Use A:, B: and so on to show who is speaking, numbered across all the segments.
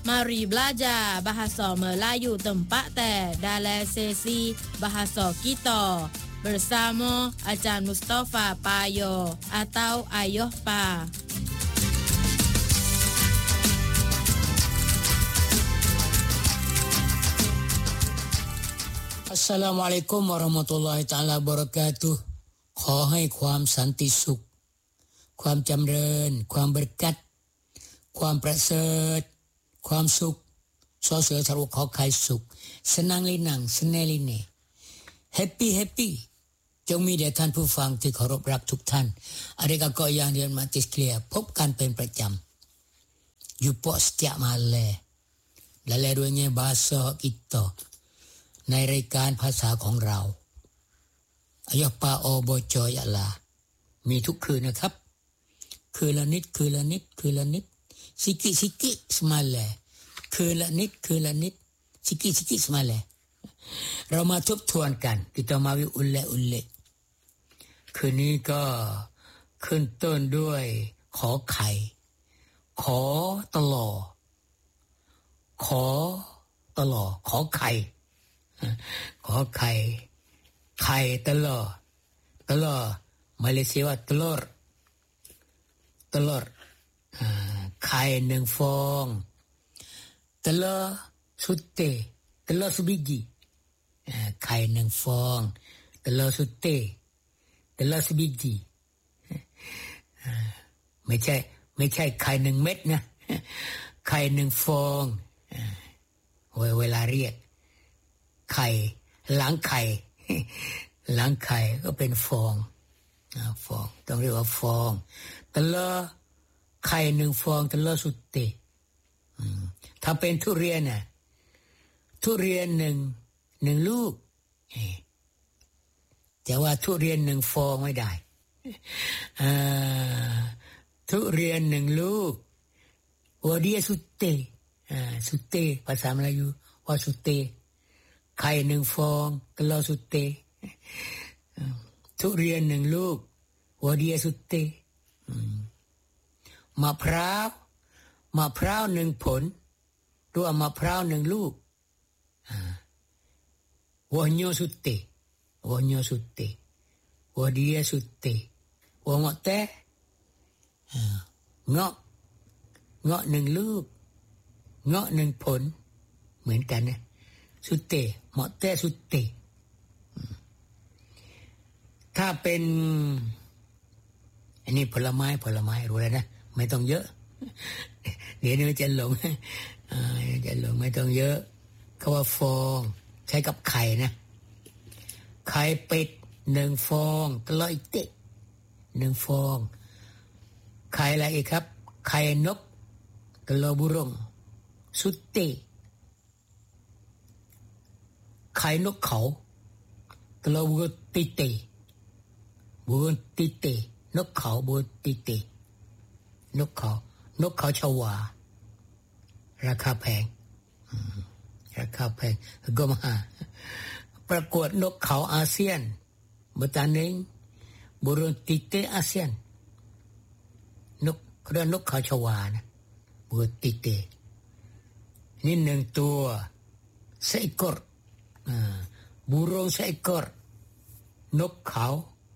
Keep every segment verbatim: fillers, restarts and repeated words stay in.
A: Mari belajar bahasa Melayu tempat teh dalam sesi bahasa kita bersama Ajar Mustafa Payo atau Ayuh Pa.
B: Assalamualaikum warahmatullahi taala wabarakatuh ขอให้ความสันติสุขความจำเริญความบริกัดความประเสริฐความสุขสอเสือสรุปขอใครสุขสนังลินังสเนลิเนแฮปปี้แฮปปี้จงมีแด่ท่านผู้ฟังที่เคารพรักทุกท่านอาริกาก็ยังเรียนมาติสเคลียร์พบกันเป็นประจำอยู่ปอสติมาเลและและด้วยเนี่ย bahasa kita ในรายการภาษาของเราอายะปาโอบจอยะลามีทุกคืนนะครับคืนละนิดคืนละนิดคืนละนิดสิกิสิกิสมาเลคืนละนิดคืนละนิดสิกิสิกิสมาเลเรามาทบทวนกันkitaมาวิอุลเลอุลเลคืนนี้ก็ขึ้นต้นด้วยขอไข่ขอตลอขอตลอขอไข่ขอไข่ไข่ตลอตลอมาเลเซียว่าตลอดตลอดไข่หนึ่งฟองตลอสุดเตตลอสุบิจิไข่หนึ่งฟองตลอสุดเตตลอสุบิจิไม่ใช่ไม่ใช่ไข่หนึ่งเม็ดนะไข่หนึ่งฟองเวลาเรียกไข่หลังไข่หลังไข่ก็เป็นฟองฟองต้องเรียกว่าฟองตะเลอไข่หนึ่งฟองตะเลอสุดเตถ้าเป็นทุเรียนน่ะทุเรียนหนึ่งหนึ่งลูกแต่ว่าทุเรียนหนึ่งฟองไม่ได้ทุเรียนหนึ่งลูกวอเดียสุดเตสุดเตภาษามลายูว่าสุดเตไข่หนึ่งฟองตะเลอสุดเตทุเรียนหนึ่งลูกวอเดียสุดเตมะพร้าวมะพร้าวหนึ่งผลหรือว่ามะพร้าวหนึ่งลูกวอญโยสุดเตวอญโยสุดเตวอเดียสุดเตวองะเตเงาะเงาะหนึ่งลูกเงาะหนึ่งผลเหมือนกันนะสุดเตเหมาะแต่สุดเตถ้าเป็นอันนี้ผลไม้ผลไม้รู้แล้วนะไม่ต้องเยอะเดี๋ยวนี้จะหลงอ่าจะหลงไม่ต้องเยอะคำว่าฟองใช้กับไข่นะไข่เป็ดหนึ่งฟองตลอดเตะหนึ่งฟองไข่อะไรอีกครับไข่นกตลอบุรงสุดเตไข่นกเขาตลอบุติเตบุติเตนกเขาบุติเตนกเขานกเขาชวาราคาแพงราคาแพงก็มาประกวดนกเขาอาเซียนบัตานึงบุรุติเตอาเซียนนกเขาเรียกนกเขาชวานะบุติเตนี่หนึ่งตัวseekor burung seekorนกเขา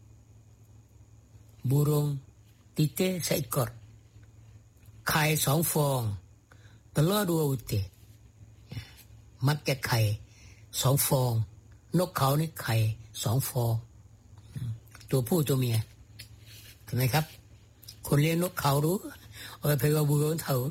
B: burung tite seekorไข่สองฟองตลอดdua uti มักจะไข่สองฟองนกเขานี่ไข่สองฟองตัวผู้ตัวเมียเห็นไหมครับคนเลี้ยงนกเขารู้เออเพลว่าบูโรนเถา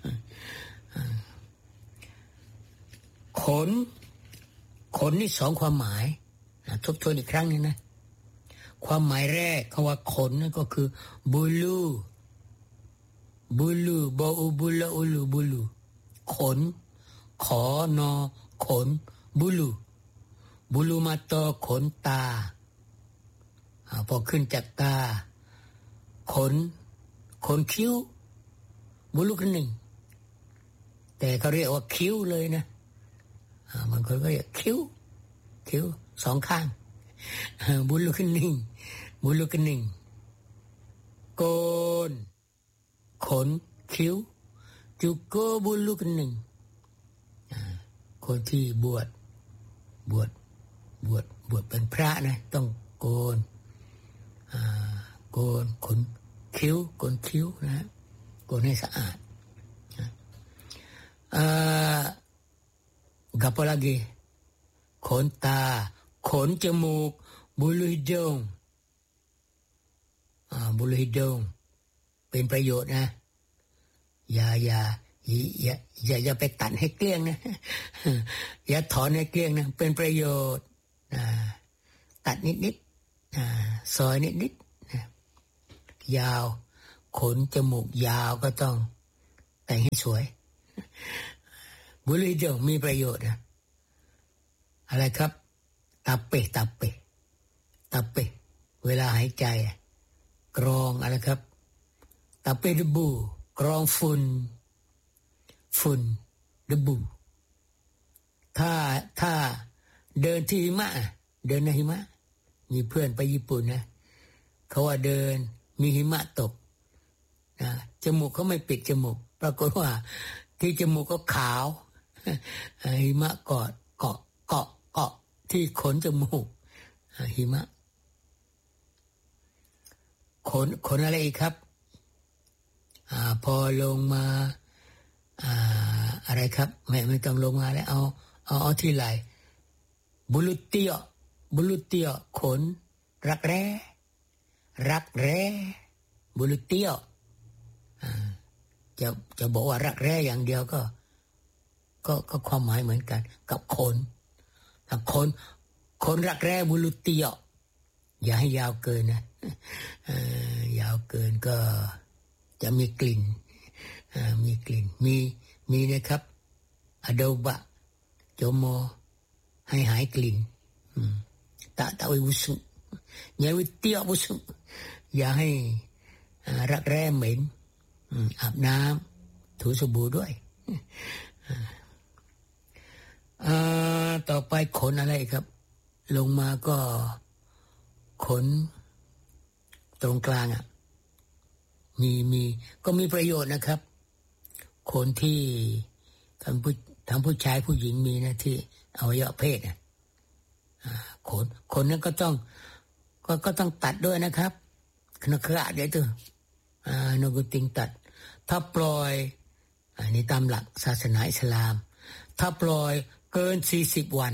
B: ขนขนนี่สองความหมายทบทวนอีกครั้งนึงนะความหมายแรกคำว่าขนนั่นก็คือบูลูบูลูบอูบูลอูลูบูลูขนขอนอขนบูลูบูลูมาตอขนตาพอขึ้นจากตาขนขนคิ้วบูลูกันหนึ่งแต่เขาเรียกว่าคิ้วเลยนะบางคนก็เรียกคิ้วคิ้วสองข้างบูลูกันหนึ่งบูลูกันหนึ่งโกนขนคิ้วจุโกบูลูกันหนึ่งคนที่บวชบวชบวชบวชเป็นพระนะต้องโกนอ่าโกนขนคิ้วโกนคิ้วนะโกนให้สะอาดอ่า apa lagi ขนตาขนจมูก bulu hidung อ่า bulu hidung เป็นประโยชน์นะอย่าอย่าอย่าอย่าอย่าไปตัดให้เกลี้ยงนะอย่าถอนให้เกลี้ยงนะเป็นประโยชน์อ่าตัดนิดๆอ่าซอยนิดๆนะยาวขนจมูกยาวก็ต้องแต่งให้สวยบุหรี่เดียวมีประโยชน์นะอะไรครับตับเปะตับเปะตับเปะเวลาหายใจกรองอะไรครับตับเปะดบูกรองฝุ่นฝุ่นดบูถ้าถ้าเดินที่หิมะเดินในหิมะมีเพื่อนไปญี่ปุ่นนะเขาว่าเดินมีหิมะตกนะจมูกเขาไม่ปิดจมูกปรากฏว่าที่จมูกก็ขาวหิมะเกาะเกาะเกาะเกาะที่ขนจมูกหิมะขนขนอะไรอีกครับอ่าพอลงมาอ่าอะไรครับไม่ไม่ต้องลงมาแล้วเอาเอาเอาที่ไหล่บุลุเตียบุลุเตียขนรักแร้รักแร้บุลุเตียอ่าจะจะบอกว่ารักแร้อย่างเดียวก็ก็ก็ความหมายเหมือนกันกับขนถ้าขนขนรักแร้บุลุเตียอย่าให้ยาวเกินนะยาวเกินก็จะมีกลิ่นมีกลิ่นมีมีนะครับอะโดบะโจโมให้หายกลิ่นตะตะวิบุสุอย่าวิเตียบุสุอย่าให้รักแร้เหม็นอาบน้ำถูสบู่ด้วยต่อไปขนอะไรครับลงมาก็ขนตรงกลางอ่ะมีมีก็มีประโยชน์นะครับคนที่ทั้งผู้ทั้งผู้ชายผู้หญิงมีนะที่อวัยวะเพศอ่ะขนขนนั้นก็ต้องก็ก็ต้องตัดด้วยนะครับคณะคระเดี๋ยวตัวอ่านกุติงตัดถ้าปล่อยอันนี้ตามหลักศาสนาอิสลามถ้าปล่อยเกินสี่สิบวัน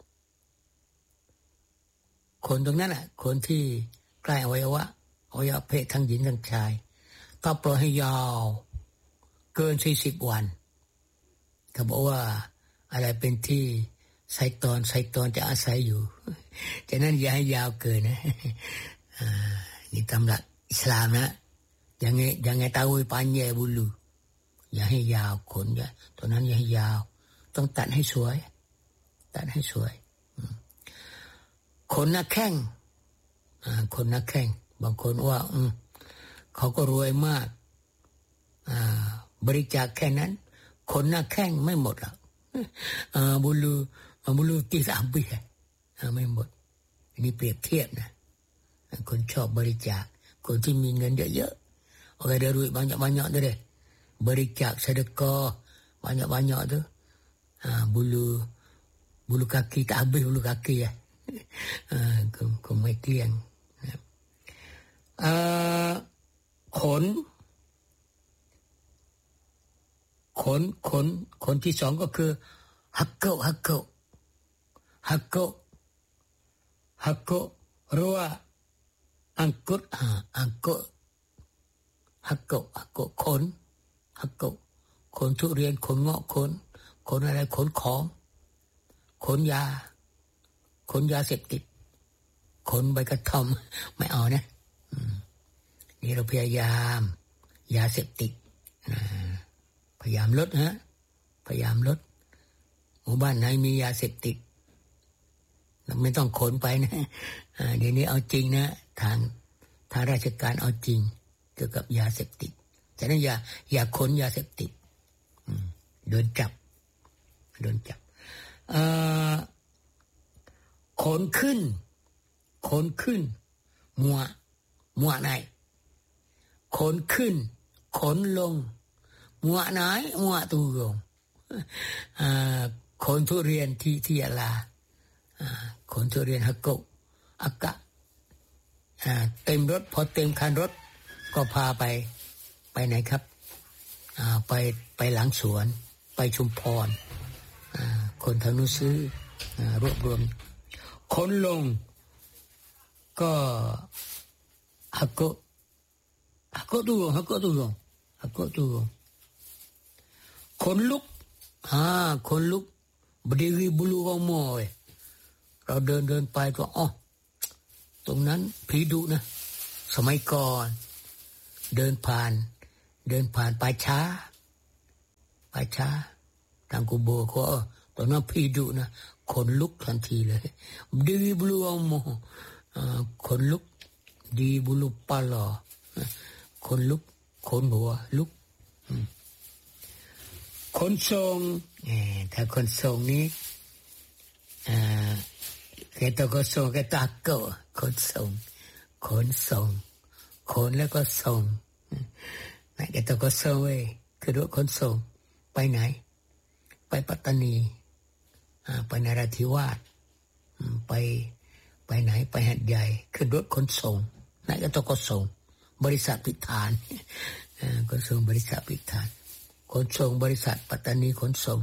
B: คนตรงนั้นน่ะคนที่ใกล้อวัยวะอวัยวะเพศทั้งหญิงทั้งชายถ้าปล่อยให้ยาวเกินสี่สิบวันเขาบอกว่าอะไรเป็นที่ไซตอนไซตอนจะอาศัยอยู่ฉะนั้นอย่าให้ยาวเกินนะอ่านี่ตามหลักอิสลามนะjangan jangan tahu panjang buluอย่าให้ยาวขนอย่าตอนนั้นอย่าให้ยาวต้องตัดให้สวยตัดให้สวยขนหน้าแข้งอ่าขนหน้าแข้งบางคนว่าอืมเขาก็รวยมากอ่าบริจาคแค่นั้นขนหน้าแข้งไม่หมดหรอกอ่าบุลูบุลูที่สามปีอ่าไม่หมดอันนี้เปรียบเทียบนะคนชอบบริจาคคนที่มีเงินเยอะๆoke ada duit banyak-banyak tu deh bericak sedekah banyak-banyak tu ha bulu bulu kaki tak habis bulu kaki ya ha ku mai tiang เอ่อขนขนขนขนที่สองก็คือฮักเกฮักเกฮักเกฮักเกรัวอังกุดอ่าอังกุดฮักโกฮักโกขนฮักโกขนทุเรียนขนเงาะขนขนอะไรขนของขนยาขนยาเสพติดขนใบกระท่อมไม่เอานะนี่เราพยายามยาเสพติดพยายามลดฮะพยายามลดหมู่บ้านไหนมียาเสพติดไม่ต้องขนไปนะเดี๋ยวนี้เอาจริงนะทางทางราชการเอาจริงเกี่ยวกับยาเสพติดฉะนั้นอย่าอย่าขนยาเสพติดโดนจับโดนจับขนขึ้นขนขึ้นมัวมัวไหนขนขึ้นขนลงมัวไหนมัวตูลงขขนทุเรียนที่ที่ยะลาขนทุเรียนฮักโกอากะเต็มรถพอเต็มคันรถก็พาไปไปไหนครับไปไปหลังสวนไปชุมพรคนทางนู้นซื้อรวบรวมขนลงก็ฮักโกฮักโกดูฮักโกดูฮักโกดูขนลุกอ่าขนลุกบริวีบลูกอมอยเราเดินเดินไปก็อ๋อตรงนั้นผีดุนะสมัยก่อนเดินผ่านเดินผ่านป่าช้าป่าช้าทางกูโบก็ตรงนั้นผีดุนะขนลุกทันทีเลยบริวีบลูอมอขนลุกดีบลูปลอขนลุกขนหัวลุกขนส่งถ้าขนส่งนี้อ่าแกต้องขนส่งแกตากเกาขนส่งขนส่งขนแล้วก็ส่งนั่นแกต้องขนส่งเว้ยคือรถขนส่งไปไหนไปปัตตานีอ่าไปนราธิวาสไปไปไหนไปหัดใหญ่ขึ้นรถขนส่งนั่นก็ต้องขนส่งบริษัทพิธานอ่าขนส่งบริษัทพิธานขนส่งบริษัทปัตตานีขนส่ง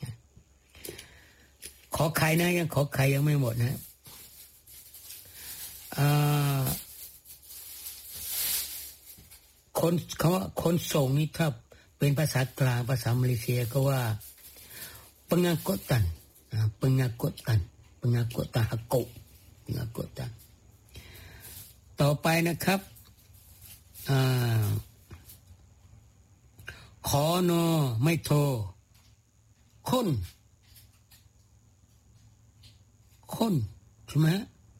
B: ขอใครนะยังขอใครยังไม่หมดนะคนเขาขนส่งนี่ถ้าเป็นภาษากลางภาษามาเลเซียก็ว่า pengangkutan pengangkutan pengangkutan hakku pengangkutan ต่อไปนะครับอ่าขอนอไม่โทคนคนใช่ไหม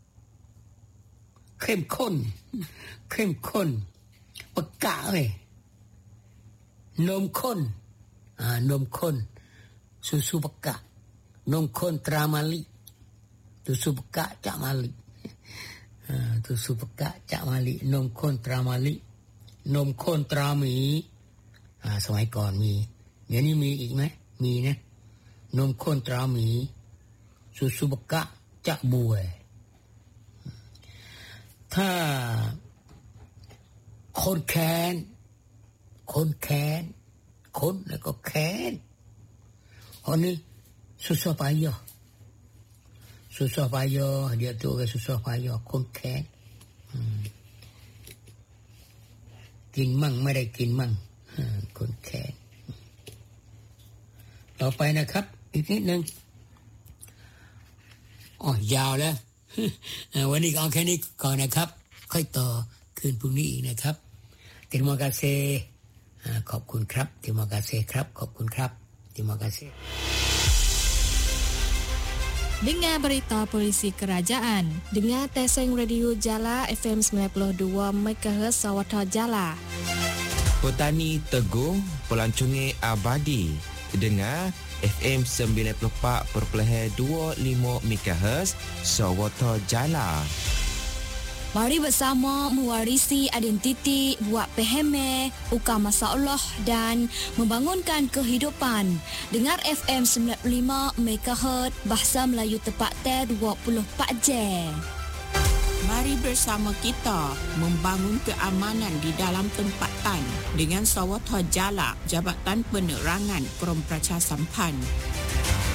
B: เข้มข้นเข้มข้นปากกาเลยนมข้นอ่านมข้นสุสุปากกานมข้นตรามาลิสุสุปากกาจากมาลิอ่าสุสุปากกาจากมาลินมข้นตรามาลินมข้นตราหมีอ่าสมัยก่อนมีเดี๋ยวนี้มีอีกไหมมีนะนมข้นตราหมีสุสุปกะจะบวยถ้าคนแค้นคนแค้นคนแล้วก็แค้นอันนี้สุสปายอสุสปายอเดี๋ยวตัวกับสุสปายอคนแค้นกินมั่งไม่ได้กินมั่งคนแค้นต่อไปนะครับอีกนิดนึงอ๋อยาวแล้ววันนี้ก็เอาแค่นี้ก่อนนะครับค่อยต่อคืนพรุ่งนี้อีกนะครับติมอกาเซขอบคุณครับติมอกาเซครับขอบคุณครับติมอกาเซ
C: Dengar berita polisi kerajaan. Dengar Teseng Radio Jala F M sembilan puluh dua megahertz Sawatha Jala.
D: Petani Teguh pelancongan abadi. Dengar F M sembilan puluh empat perpuluhan dua lima megahertz Sawatha Jala.
C: Mari bersama mewarisi identiti, buat peheme, ukar masalah dan membangunkan kehidupan. Dengar F M sembilan puluh lima megahertz Bahasa Melayu tepat dua puluh empat jam.
E: Mari bersama kita membangun keamanan di dalam tempatan dengan Sawatha Jala, Jabatan Penerangan Perum Praca Sampan.